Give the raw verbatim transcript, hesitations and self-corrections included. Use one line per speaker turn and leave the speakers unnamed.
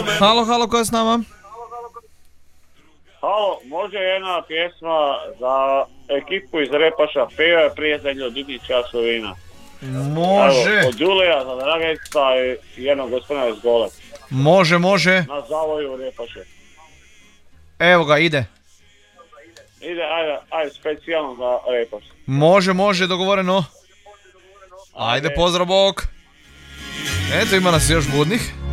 Halo, halo, ko je s nama?
Halo, može jedna pjesma za ekipu iz Repaša, peva je prijatelj od Didi Časovina.
Može.
Evo, od Julija, za Drageca i jednog gospodina iz Gole.
Može, može.
Na zavoju Repaše.
Evo ga, ide.
Ide, ajde, ajde, specijalno za Repaš.
Može, može, dogovoreno. Ajde, pozdrav, bok. Eto, ima nas još budnih.